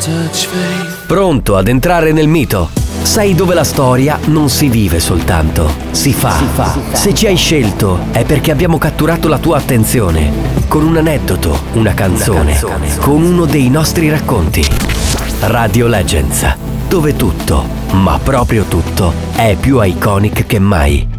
Pronto ad entrare nel mito? Sai dove la storia non si vive soltanto, si fa. Se ci hai scelto è perché abbiamo catturato la tua attenzione con un aneddoto, una canzone, con uno dei nostri racconti. Radio Legends, dove tutto, ma proprio tutto, è più iconic che mai.